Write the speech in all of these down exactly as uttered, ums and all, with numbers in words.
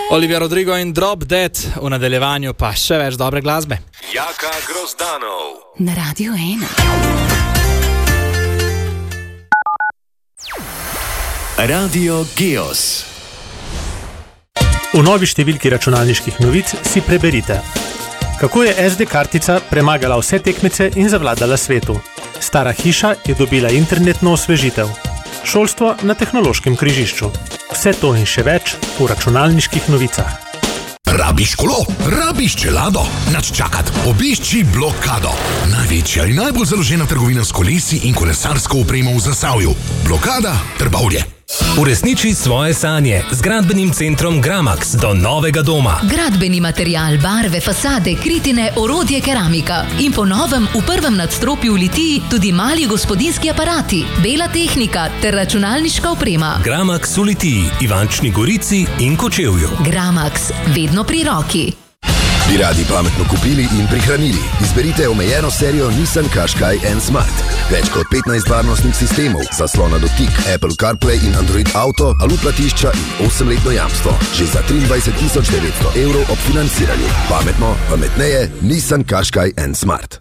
Olivia Rodrigo in Drop Dead, v nadaljevanju pa še več dobre glasbe. Jaka Grozdanov na Radio ena. Radio Geos. V novi številki računalniških novic si preberite: kako je es de kartica premagala vse tekmice in zavladala svetu. Stara hiša je dobila internetno osvežitev. Šolstvo na tehnološkem križišču. Vse to in še več v računalniških novicah. Rabiš kolo? Rabiš čelado? Nač čakat, obišči Blokado. Največja in najbolj založena trgovina s kolesi in kolesarsko opremo v Zasavju. Blokada Trbovlje. Uresniči svoje sanje z gradbenim centrom Gramax do novega doma. Gradbeni material, barve, fasade, kritine, orodje, keramika. In po novem v prvem nadstropju v Litiji tudi mali gospodinski aparati, bela tehnika ter računalniška oprema. Gramax v Litiji, Ivančni Gorici in Kočevju. Gramax, vedno pri roki. Bi radi pametno kupili in prihranili? Izberite omejeno serijo Nissan Qashqai N Smart. Več kot petnajst varnostnih sistemov, zaslona dotik, Apple CarPlay in Android Auto, alu platišča in osemletno jamstvo. Že za triindvajset tisoč devetsto evrov ob financiranju. Pametno, pametneje, Nissan Qashqai N Smart.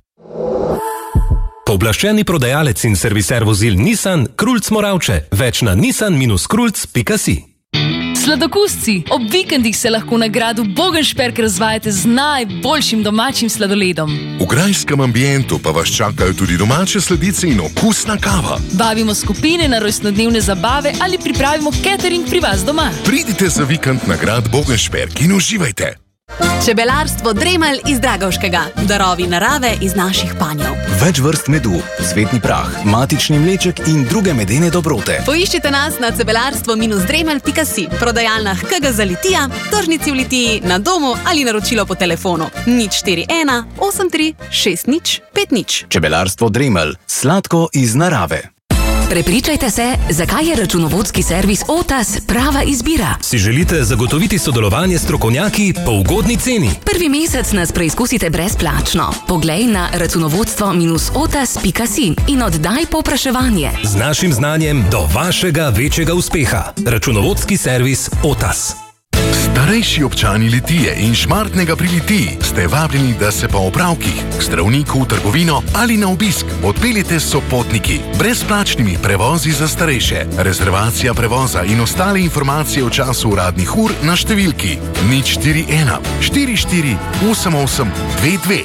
Pooblaščeni prodajalec in serviser vozil Nissan Krulc Moravče. Več na nissan dash krulc pika si. Sladokusci, ob vikendih se lahko na gradu Bogenšperk razvajate z najboljšim domačim sladoledom. V grajskem ambientu pa vas čakajo tudi domače sladice in okusna kava. Bavimo skupine na rojstnodnevne zabave ali pripravimo catering pri vas doma. Pridite za vikend na grad Bogenšperk in uživajte. Čebelarstvo Dremelj iz Dragovškega. Darovi narave iz naših panjev. Več vrst medu, cvetni prah, matični mleček in druge medene dobrote. Poiščite nas na cebelarstvo dremelj pika si, prodajalnah K G za Litija, tržnici v Litiji, na domu ali naročilo po telefonu nič štiri ena osem tri šest nič pet nič. Čebelarstvo Dremelj, sladko iz narave. Prepričajte se, zakaj je računovodski servis Otas prava izbira. Si želite zagotoviti sodelovanje s strokovnjaki po ugodni ceni? Prvi mesec nas preizkusite brezplačno. Poglej na računovodstvo otas pika si in oddaj povpraševanje. Z našim znanjem do vašega večjega uspeha. Računovodski servis Otas. Starejši občani Litije in Šmartnega pri Litiji ste vabljeni, da se po opravkih k zdravniku v trgovino ali na obisk odpeljete s sopotniki. Brezplačnimi prevozi za starejše, rezervacija prevoza in ostale informacije v času uradnih ur na številki nič štiri ena štiri štiri osem osem dve dve.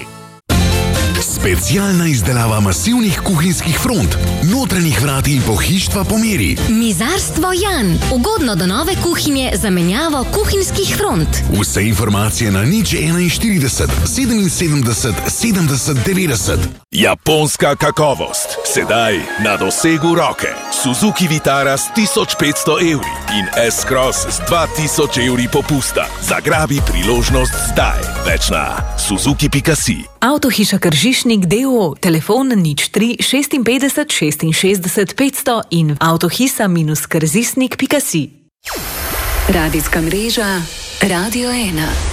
Specialna izdelava masivnih kuhinjskih front, notranjih vrat in pohištva po meri. Mizarstvo Jan. Ugodno do nove kuhinje za menjavo kuhinjskih front. Vse informacije na nič enainštirideset sedeminsedemdeset sedemdeset devetdeset. Japonska kakovost. Sedaj na dosegu roke. Suzuki Vitara s tisoč petsto evri in S-Cross s dva tisoč evri popusta. Zagrabi priložnost zdaj. Več na suzuki pika si. Avtohiša Kržišnik D O O, telefon nič tri šestinpetdeset šestinšestdeset petsto in avtohisa krzisnik pika si. Radijska mreža Radio ena.